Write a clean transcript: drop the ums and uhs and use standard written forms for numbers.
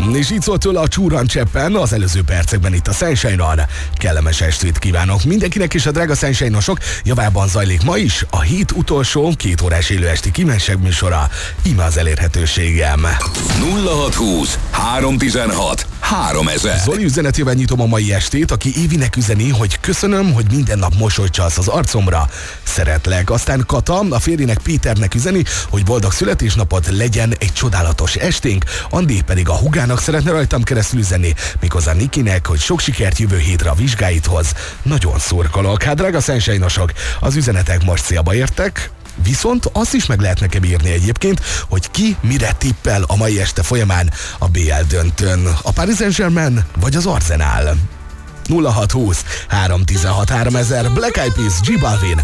És így szólt tőle a Csúran Cseppen az előző percekben itt a Sunshine-on. Kellemes estét kívánok mindenkinek, és a drága Sunshine-osok javában zajlik ma is a hét utolsó 2 órás élő esti kívánság műsora. Íme az elérhetőségem. 0620 316 3000. Zoli üzenetével nyitom a mai estét, aki Évinek üzeni, hogy köszönöm, hogy minden nap mosolyt csalsz az arcomra. Szeretlek. Aztán Kata a férjének Péternek üzeni, hogy boldog születésnapot, legyen egy csodálatos esténk. Andi pedig a hugának szeretne rajtam keresztül üzenni, méghozzá Nikinek, hogy sok sikert jövő hétre a vizsgáithoz. Nagyon szurkolok. Hát drága Sunshine-osok, az üzenetek most célba értek. Viszont azt is meg lehet nekem írni egyébként, hogy ki mire tippel a mai este folyamán a BL döntőn. A Paris Saint-Germain vagy az Arsenal? 0620 316 3000. Black Eyed Peas, J Balvin,